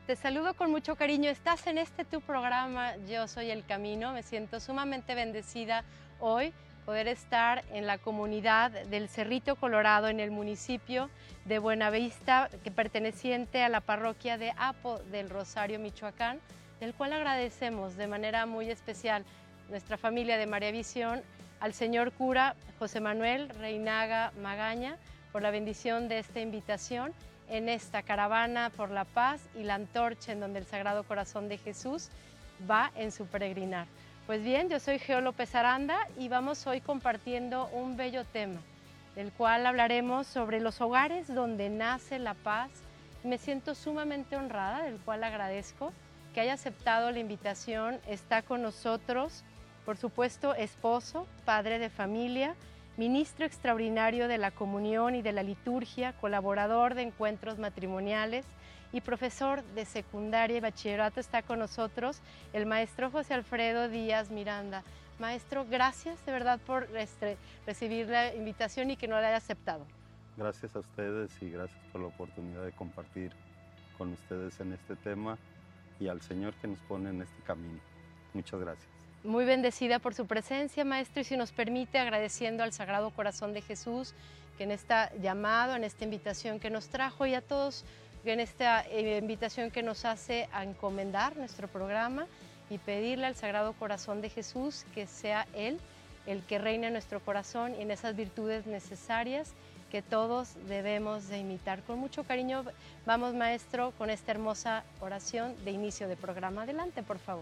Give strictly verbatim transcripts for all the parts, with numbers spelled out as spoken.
Te saludo con mucho cariño. Estás en este tu programa, Yo Soy el Camino. Me siento sumamente bendecida hoy poder estar en la comunidad del Cerrito Colorado, en el municipio de Buenavista, que perteneciente a la parroquia de Apo del Rosario, Michoacán, del cual agradecemos de manera muy especial nuestra familia de María Visión, al señor cura José Manuel Reinaga Magaña, por la bendición de esta invitación en esta caravana por la paz y la antorcha en donde el Sagrado Corazón de Jesús va en su peregrinar. Pues bien, yo soy Geo López Aranda y vamos hoy compartiendo un bello tema, del cual hablaremos sobre los hogares donde nace la paz. Me siento sumamente honrada, del cual agradezco que haya aceptado la invitación. Está con nosotros, por supuesto, esposo, padre de familia, ministro extraordinario de la comunión y de la liturgia, colaborador de encuentros matrimoniales y profesor de secundaria y bachillerato. Está con nosotros el maestro José Alfredo Díaz Miranda. Maestro, gracias de verdad por este, recibir la invitación y que no la haya aceptado. Gracias a ustedes y gracias por la oportunidad de compartir con ustedes en este tema y al Señor que nos pone en este camino. Muchas gracias. Muy bendecida por su presencia, maestro, y si nos permite, agradeciendo al Sagrado Corazón de Jesús que en esta llamado, en esta invitación que nos trajo, y a todos en esta invitación que nos hace a encomendar nuestro programa y pedirle al Sagrado Corazón de Jesús que sea Él el que reine en nuestro corazón y en esas virtudes necesarias que todos debemos de imitar. Con mucho cariño vamos, maestro, con esta hermosa oración de inicio de programa. Adelante, por favor.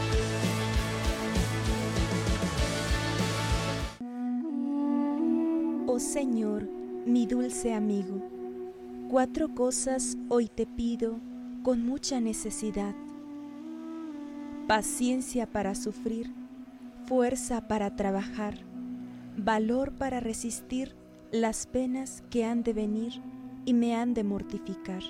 Oh Señor, mi dulce amigo, cuatro cosas hoy te pido con mucha necesidad: paciencia para sufrir, fuerza para trabajar, valor para resistir las penas que han de venir y me han de mortificar,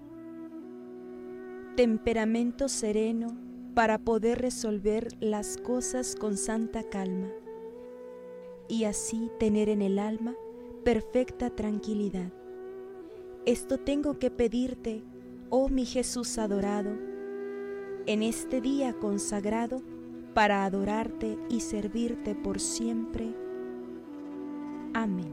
temperamento sereno para poder resolver las cosas con santa calma, y así tener en el alma perfecta tranquilidad. Esto tengo que pedirte, oh mi Jesús adorado, en este día consagrado para adorarte y servirte por siempre. Amén.